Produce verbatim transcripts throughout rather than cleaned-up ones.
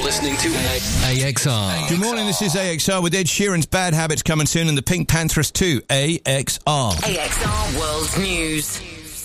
listening to A X R. Good morning, this is A X R with Ed Sheeran's Bad Habits coming soon and the Pink Panthers two. A X R. A X R World News.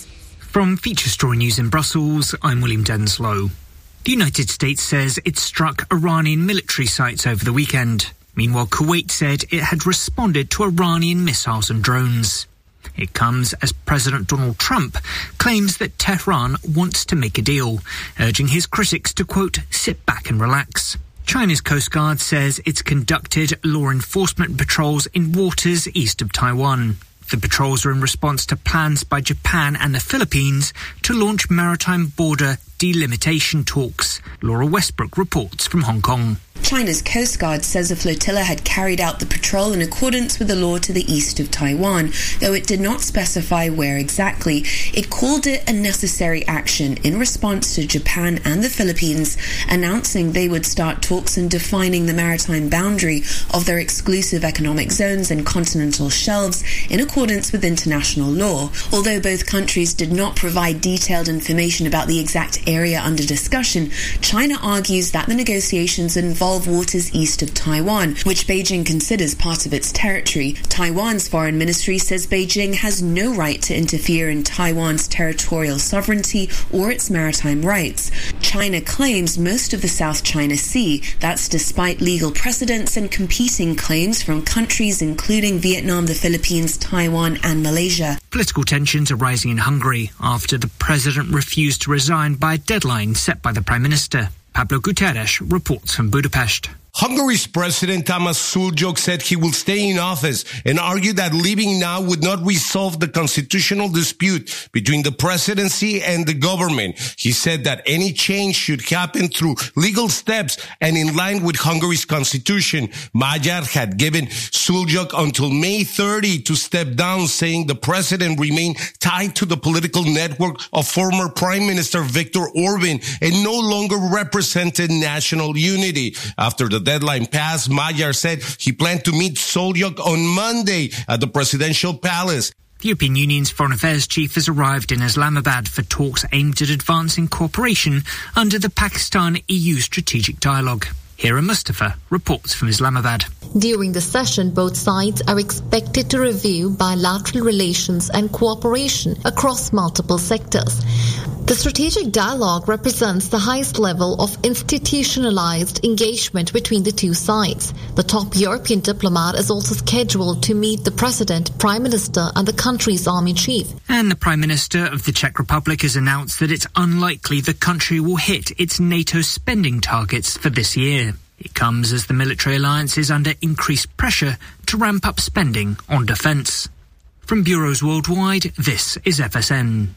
From Feature Story News in Brussels, I'm William Denslow. The United States says it struck Iranian military sites over the weekend. Meanwhile, Kuwait said it had responded to Iranian missiles and drones. It comes as President Donald Trump claims that Tehran wants to make a deal, urging his critics to, quote, sit back and relax. China's Coast Guard says it's conducted law enforcement patrols in waters east of Taiwan. The patrols are in response to plans by Japan and the Philippines to launch maritime border delimitation talks. Laura Westbrook reports from Hong Kong. China's Coast Guard says a flotilla had carried out the patrol in accordance with the law to the east of Taiwan, though it did not specify where exactly. It called it a necessary action in response to Japan and the Philippines announcing they would start talks in defining the maritime boundary of their exclusive economic zones and continental shelves in accordance with international law. Although both countries did not provide detailed information about the exact area under discussion, China argues that the negotiations involve waters east of Taiwan, which Beijing considers part of its territory. Taiwan's foreign ministry says Beijing has no right to interfere in Taiwan's territorial sovereignty or its maritime rights. China claims most of the South China Sea. That's despite legal precedents and competing claims from countries including Vietnam, the Philippines, Taiwan and Malaysia. Political tensions are rising in Hungary after the president refused to resign by a deadline set by the Prime Minister. Pablo Guterres reports from Budapest. Hungary's President Tamás Szújó said he will stay in office and argued that leaving now would not resolve the constitutional dispute between the presidency and the government. He said that any change should happen through legal steps and in line with Hungary's constitution. Magyar had given Szújó until May thirtieth to step down, saying the president remained tied to the political network of former Prime Minister Viktor Orban and no longer represented national unity. After the deadline passed, Magyar said he planned to meet Szújó on Monday at the presidential palace. The European Union's Foreign Affairs Chief has arrived in Islamabad for talks aimed at advancing cooperation under the Pakistan-E U strategic dialogue. Hira Mustafa reports from Islamabad. During the session, both sides are expected to review bilateral relations and cooperation across multiple sectors. The strategic dialogue represents the highest level of institutionalized engagement between the two sides. The top European diplomat is also scheduled to meet the president, prime minister, and the country's army chief. And the Prime Minister of the Czech Republic has announced that it's unlikely the country will hit its NATO spending targets for this year. It comes as the military alliance is under increased pressure to ramp up spending on defence. From bureaus worldwide, this is F S N.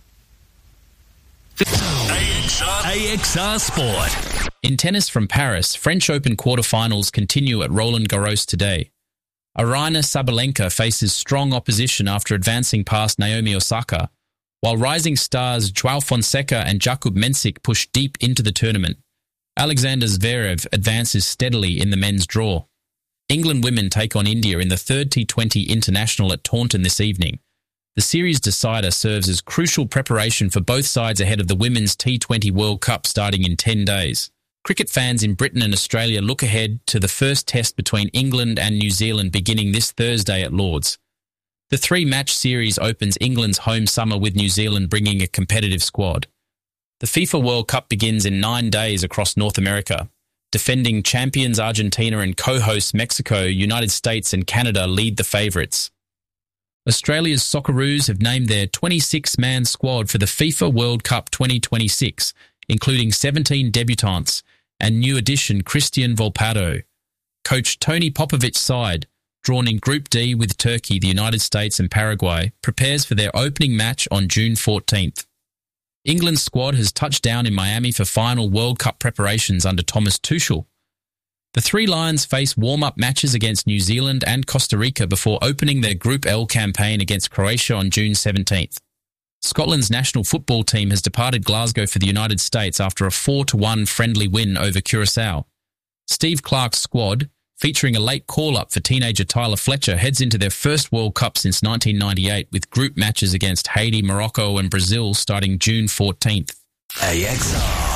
A X R Sport. In tennis from Paris, French Open quarterfinals continue at Roland Garros today. Aryna Sabalenka faces strong opposition after advancing past Naomi Osaka, while rising stars João Fonseca and Jakub Mensik push deep into the tournament. Alexander Zverev advances steadily in the men's draw. England women take on India in the third T twenty International at Taunton this evening. The series decider serves as crucial preparation for both sides ahead of the Women's T twenty World Cup starting in ten days. Cricket fans in Britain and Australia look ahead to the first test between England and New Zealand beginning this Thursday at Lord's. The three-match series opens England's home summer with New Zealand bringing a competitive squad. The FIFA World Cup begins in nine days across North America. Defending champions Argentina and co-hosts Mexico, United States and Canada lead the favourites. Australia's Socceroos have named their twenty-six man squad for the FIFA World Cup twenty twenty-six, including seventeen debutants and new addition Christian Volpato. Coach Tony Popovic's side, drawn in Group D with Turkey, the United States and Paraguay, prepares for their opening match on June fourteenth. England's squad has touched down in Miami for final World Cup preparations under Thomas Tuchel. The Three Lions face warm-up matches against New Zealand and Costa Rica before opening their Group L campaign against Croatia on June seventeenth. Scotland's national football team has departed Glasgow for the United States after a four to one friendly win over Curaçao. Steve Clarke's squad, featuring a late call-up for teenager Tyler Fletcher, heads into their first World Cup since nineteen ninety-eight with group matches against Haiti, Morocco and Brazil starting June fourteenth. A X R.